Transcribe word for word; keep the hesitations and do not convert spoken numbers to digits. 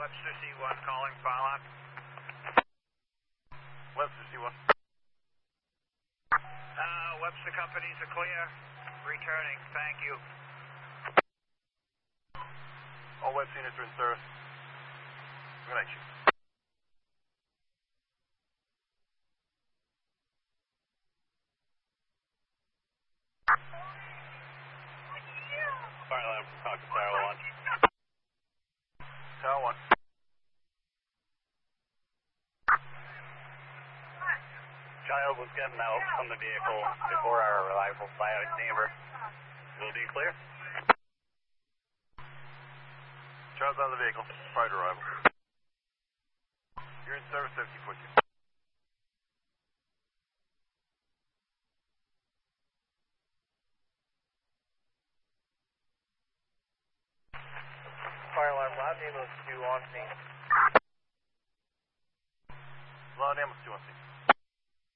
Webster C one calling file on. Webster C one. Uh, Webster companies are clear. Returning, thank you. All Webster units are in service. Good night, Chief. Fire alarm from Cox Tower one. Tower one. Child was getting out from the vehicle before our arrival by a neighbor. Will be clear? Child's out of the vehicle prior to arrival. You're in service, seventeen foot. Fire alarm, loud ambulance two on scene. Loud ambulance two on scene.